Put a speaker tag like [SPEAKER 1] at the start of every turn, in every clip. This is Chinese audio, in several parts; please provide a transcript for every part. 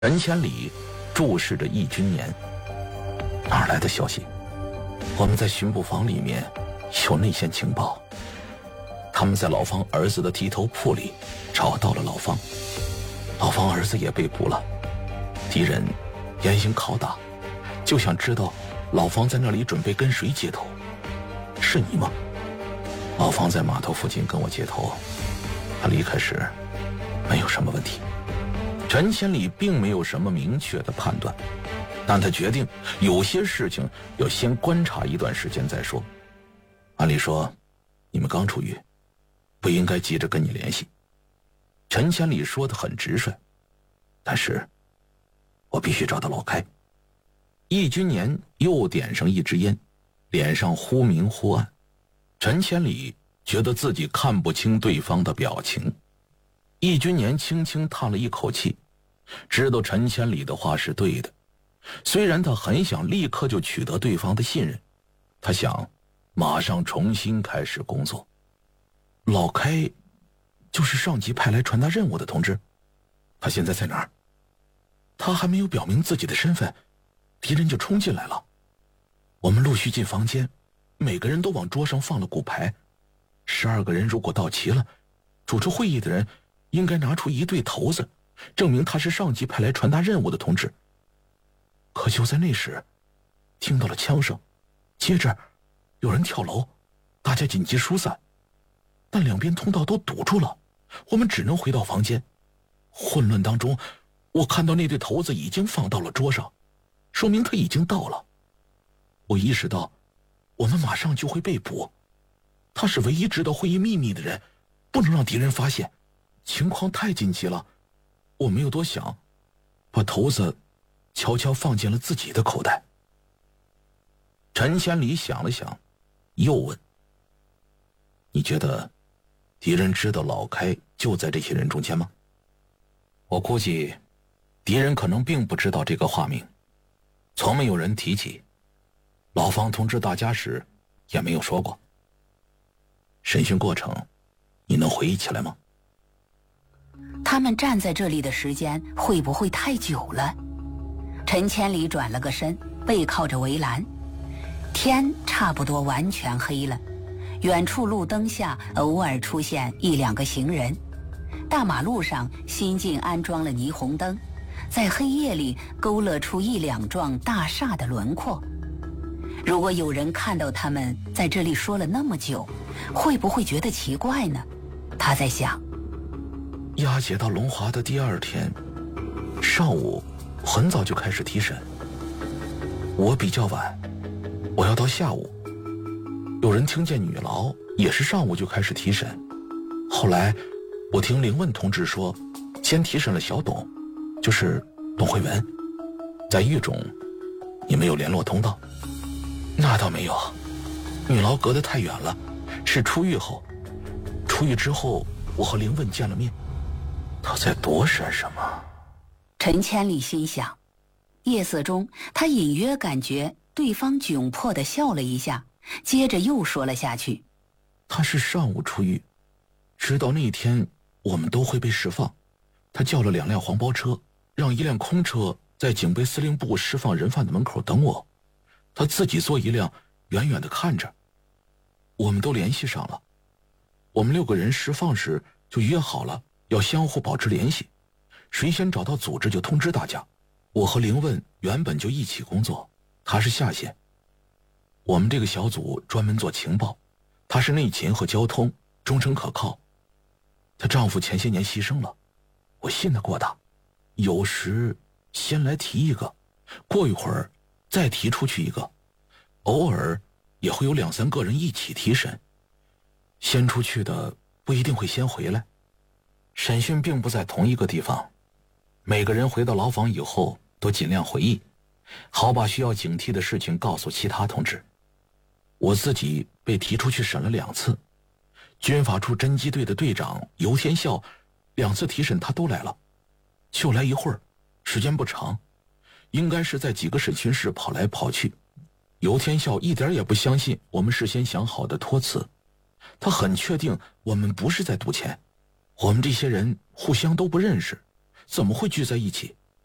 [SPEAKER 1] 陈千里注视着易君年。哪儿来的消息？我们在巡捕房里面有内线情报，他们在老方儿子的地头铺里找到了老方，老方儿子也被捕了。敌人严刑拷打，就想知道老方在那里准备跟谁接头。是你吗？老方在码头附近跟我接头，他离开时没有什么问题。陈千里并没有什么明确的判断，但他决定有些事情要先观察一段时间再说。按理说你们刚出狱，不应该急着跟你联系。陈千里说得很直率，但是我必须找到老开。易君年又点上一支烟，脸上忽明忽暗。陈千里觉得自己看不清对方的表情。易君年轻轻叹了一口气，知道陈千里的话是对的。虽然他很想立刻就取得对方的信任，他想马上重新开始工作。老开就是上级派来传达任务的同志，他现在在哪儿？他还没有表明自己的身份，敌人就冲进来了。我们陆续进房间，每个人都往桌上放了骨牌。12个人如果到齐了，主持会议的人应该拿出一对头子，证明他是上级派来传达任务的同志。可就在那时，听到了枪声，接着有人跳楼，大家紧急疏散，但两边通道都堵住了，我们只能回到房间。混乱当中，我看到那对头子已经放到了桌上，说明他已经到了。我意识到我们马上就会被捕，他是唯一知道会议秘密的人，不能让敌人发现。情况太紧急了，我没有多想，把头子悄悄放进了自己的口袋。陈千里想了想，又问：你觉得敌人知道老开就在这些人中间吗？我估计敌人可能并不知道这个化名，从没有人提起，老方通知大家时也没有说过。审讯过程你能回忆起来吗？
[SPEAKER 2] 他们站在这里的时间会不会太久了？陈千里转了个身，背靠着围栏，天差不多完全黑了，远处路灯下偶尔出现一两个行人。大马路上新近安装了霓虹灯，在黑夜里勾勒出一两幢大厦的轮廓。如果有人看到他们在这里说了那么久，会不会觉得奇怪呢？他在想。
[SPEAKER 1] 押解到龙华的第二天上午很早就开始提审，我比较晚，我要到下午。有人听见女牢也是上午就开始提审，后来我听凌问同志说先提审了小董，就是董慧文。在狱中你没有联络通道？那倒没有，女牢隔得太远了，是出狱后。出狱之后我和凌问见了面。他在躲闪什么？
[SPEAKER 2] 陈千里心想。夜色中他隐约感觉对方窘迫地笑了一下，接着又说了下去。
[SPEAKER 1] 他是上午出狱，知道那天我们都会被释放，他叫了2辆黄包车，让一辆空车在警备司令部释放人犯的门口等我，他自己坐一辆远远地看着。我们都联系上了，我们6个人释放时就约好了要相互保持联系，谁先找到组织就通知大家。我和凌问原本就一起工作，他是下线。我们这个小组专门做情报，他是内勤和交通，忠诚可靠。她丈夫前些年牺牲了，我信得过他。有时先来提一个，过一会儿再提出去一个，偶尔也会有2、3个人一起提审。先出去的不一定会先回来。审讯并不在同一个地方，每个人回到牢房以后都尽量回忆，好把需要警惕的事情告诉其他同志。我自己被提出去审了2次，军法处侦缉队的队长尤天笑2次提审他都来了，就来一会儿，时间不长，应该是在几个审讯室跑来跑去。尤天笑一点也不相信我们事先想好的托词，他很确定我们不是在赌钱。我们这些人互相都不认识，怎么会聚在一起？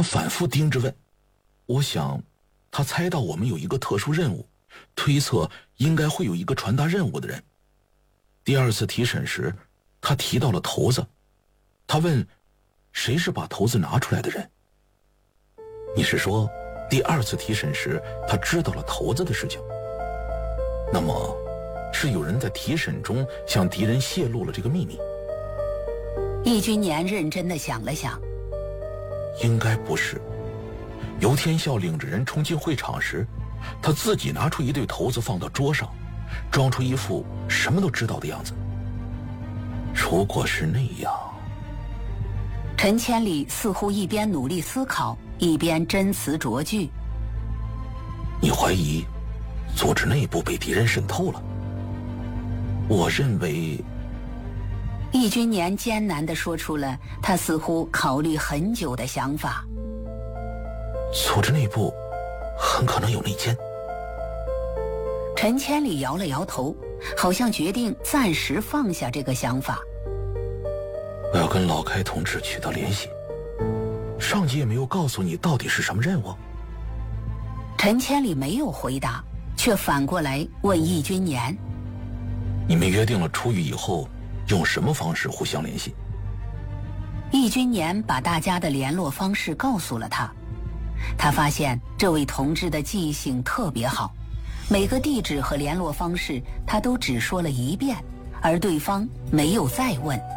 [SPEAKER 1] 反复盯着问。我想他猜到我们有一个特殊任务，推测应该会有一个传达任务的人。第二次提审时，他提到了骰子，他问谁是把骰子拿出来的人。你是说第二次提审时他知道了骰子的事情？那么是有人在提审中向敌人泄露了这个秘密？
[SPEAKER 2] 易君年认真地想了想，
[SPEAKER 1] 应该不是。游天笑领着人冲进会场时，他自己拿出一对骰子放到桌上，装出一副什么都知道的样子。如果是那样，
[SPEAKER 2] 陈千里似乎一边努力思考，一边斟词酌句。
[SPEAKER 1] 你怀疑组织内部被敌人渗透了？我认为。
[SPEAKER 2] 易君年艰难地说出了他似乎考虑很久的想法。
[SPEAKER 1] 组织内部很可能有内奸。
[SPEAKER 2] 陈千里摇了摇头，好像决定暂时放下这个想法。
[SPEAKER 1] 我要跟老开同志取得联系。上级也没有告诉你到底是什么任务？
[SPEAKER 2] 陈千里没有回答，却反过来问易君年：
[SPEAKER 1] 你们约定了出狱以后用什么方式互相联系？
[SPEAKER 2] 易君年把大家的联络方式告诉了他。他发现这位同志的记性特别好，每个地址和联络方式他都只说了一遍，而对方没有再问。